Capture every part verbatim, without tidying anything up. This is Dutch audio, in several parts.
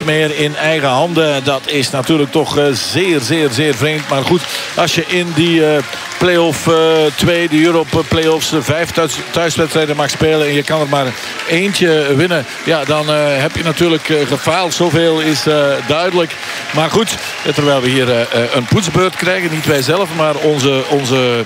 meer in eigen handen. Dat is natuurlijk toch uh, zeer, zeer, zeer vreemd. Maar goed, als je in die uh, play-off uh, twee, de Europe play-offs, uh, vijf thuis, thuiswedstrijden mag spelen en je kan er maar eentje winnen, ja, dan uh, heb je natuurlijk uh, gefaald. Zoveel is uh, duidelijk. Maar goed, terwijl we hier uh, een poetsbeurt krijgen, niet wij zelf, maar onze... onze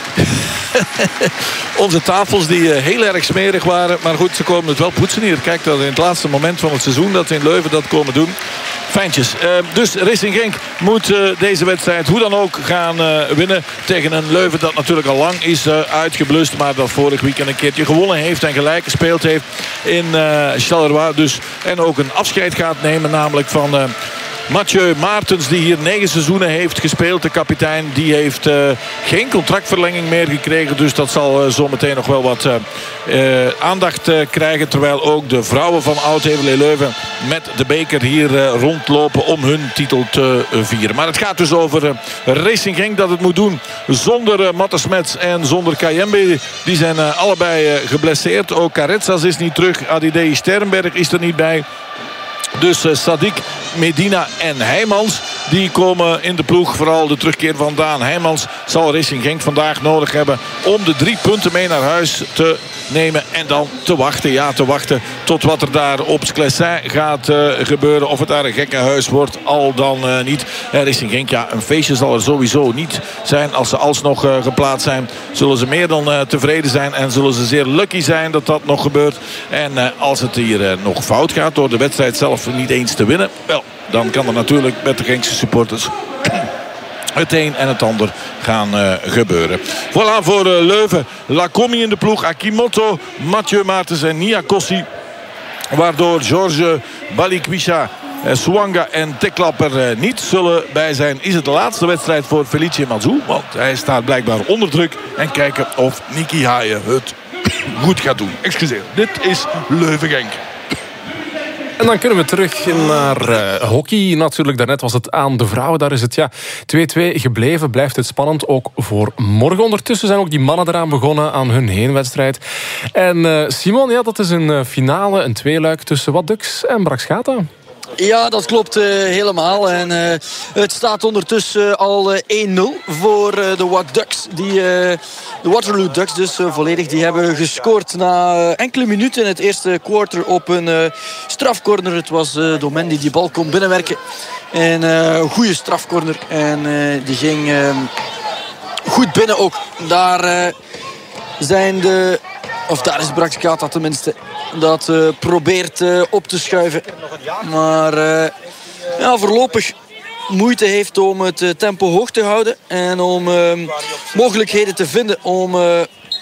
Onze tafels die heel erg smerig waren. Maar goed, ze komen het wel poetsen hier. Kijk, dat in het laatste moment van het seizoen dat ze in Leuven dat komen doen. Fijntjes. Uh, dus Racing Genk moet uh, deze wedstrijd hoe dan ook gaan uh, winnen. Tegen een Leuven dat natuurlijk al lang is uh, uitgeblust. Maar dat vorig weekend een keertje gewonnen heeft. En gelijk gespeeld heeft in uh, Charleroi. Dus, en ook een afscheid gaat nemen. Namelijk van... Uh, Mathieu Maartens, die hier negen seizoenen heeft gespeeld. De kapitein, die heeft uh, geen contractverlenging meer gekregen. Dus dat zal uh, zometeen nog wel wat uh, uh, aandacht uh, krijgen. Terwijl ook de vrouwen van Oud-Heverlee Leuven met de beker hier uh, rondlopen om hun titel te uh, vieren. Maar het gaat dus over uh, Racing Genk dat het moet doen zonder uh, Matte Smets en zonder Kayembe. Die zijn uh, allebei uh, geblesseerd. Ook Caretsas is niet terug. Adidei Sternberg is er niet bij. Dus uh, Sadik, Medina en Heijmans, die komen in de ploeg. Vooral de terugkeer van Daan Heijmans zal Racing Genk vandaag nodig hebben om de drie punten mee naar huis te nemen. En dan te wachten, ja te wachten tot wat er daar op Sclessin gaat uh, gebeuren. Of het daar een gekke huis wordt, al dan uh, niet. Uh, Racing Genk, ja, een feestje zal er sowieso niet zijn. Als ze alsnog uh, geplaatst zijn, zullen ze meer dan uh, tevreden zijn. En zullen ze zeer lucky zijn dat dat nog gebeurt. En uh, als het hier uh, nog fout gaat door de wedstrijd zelf niet eens te winnen, wel, dan kan er natuurlijk met de Genkse supporters het een en het ander gaan uh, gebeuren. Voilà voor uh, Leuven. Lacomi in de ploeg, Akimoto, Mathieu Maartens en Niakossi. Waardoor George Balikwisha, uh, Swanga en Teklap er uh, niet zullen bij zijn. Is het de laatste wedstrijd voor Felice Mazou. Want hij staat blijkbaar onder druk. En kijken of Niki Haaien het goed gaat doen. Excuseer, dit is Leuven Genk. En dan kunnen we terug naar uh, hockey. Natuurlijk, daarnet was het aan de vrouwen. Daar is het ja twee-twee gebleven. Blijft het spannend, ook voor morgen. Ondertussen zijn ook die mannen eraan begonnen aan hun heenwedstrijd. En uh, Simon, ja, dat is een uh, finale, een tweeluik tussen Wat Ducks en Braschaat. Ja, dat klopt uh, helemaal. En uh, het staat ondertussen uh, al uh, één nul voor uh, de What Ducks. Die, uh, de Waterloo Ducks dus uh, volledig. Die hebben gescoord na uh, enkele minuten in het eerste quarter op een uh, strafcorner. Het was uh, Domen die die bal kon binnenwerken. En uh, een goede strafcorner. En uh, die ging uh, goed binnen ook. Daar uh, zijn de... Of daar is Braschaat tenminste. Dat uh, probeert uh, op te schuiven. Maar uh, ja, voorlopig moeite heeft om het uh, tempo hoog te houden. En om uh, mogelijkheden te vinden om uh,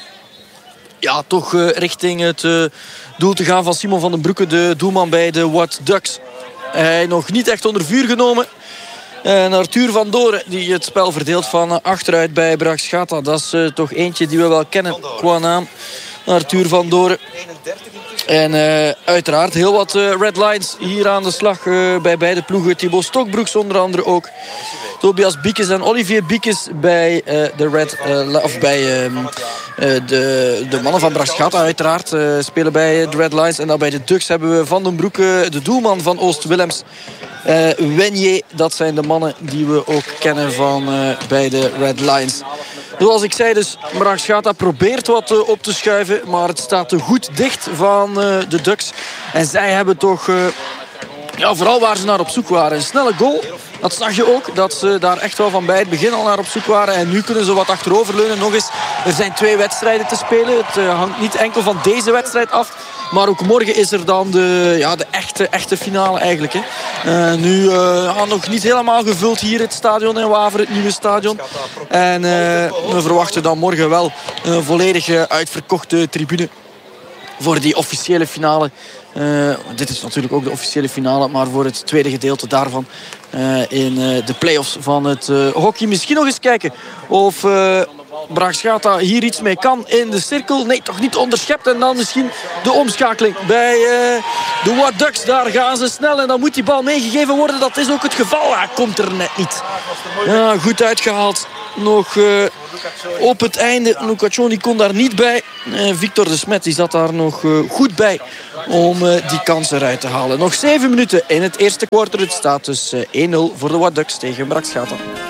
ja, toch uh, richting het uh, doel te gaan van Simon van den Broeke. De doelman bij de What Ducks. Hij nog niet echt onder vuur genomen. En Arthur van Doren die het spel verdeelt van achteruit bij Braschaat. Dat is uh, toch eentje die we wel kennen qua naam. Arthur van Doren. En uh, uiteraard heel wat uh, red lines hier aan de slag uh, bij beide ploegen. Thibaut Stokbroeks onder andere ook. Tobias Biekes en Olivier Biekes bij uh, de red uh, of bij uh, uh, de, de mannen van Braschaat uiteraard uh, spelen bij de red lines. En dan bij de Ducks hebben we Van den Broeke, de doelman van Oost-Willems. Uh, Wenje, dat zijn de mannen die we ook kennen van uh, bij de red lines. Zoals ik zei dus, Braschaat probeert wat uh, op te schuiven. Maar het staat te goed dicht van uh, de Ducks. En zij hebben toch, uh, ja, vooral waar ze naar op zoek waren, een snelle goal. Dat zag je ook, dat ze daar echt wel van bij het begin al naar op zoek waren. En nu kunnen ze wat achteroverleunen. Nog eens, er zijn twee wedstrijden te spelen. Het uh, hangt niet enkel van deze wedstrijd af. Maar ook morgen is er dan de, ja, de echte, echte finale eigenlijk. Hè. Uh, nu uh, nog niet helemaal gevuld hier het stadion in Waver, het nieuwe stadion. En uh, we verwachten dan morgen wel een volledig uh, uitverkochte tribune voor die officiële finale. Uh, dit is natuurlijk ook de officiële finale, maar voor het tweede gedeelte daarvan uh, in uh, de play-offs van het uh, hockey. Misschien nog eens kijken of uh, Braakschaata hier iets mee kan in de cirkel. Nee, toch niet onderschept. En dan misschien de omschakeling bij uh, de What Ducks. Daar gaan ze snel en dan moet die bal meegegeven worden. Dat is ook het geval. Hij komt er net niet. Ja, goed uitgehaald. Nog uh, op het einde. Lucaccioni kon daar niet bij. Uh, Victor de Smet die zat daar nog uh, goed bij om uh, die kans eruit te halen. Nog zeven minuten in het eerste kwartier. Het staat dus uh, één nul voor de What Ducks tegen Braakschaata.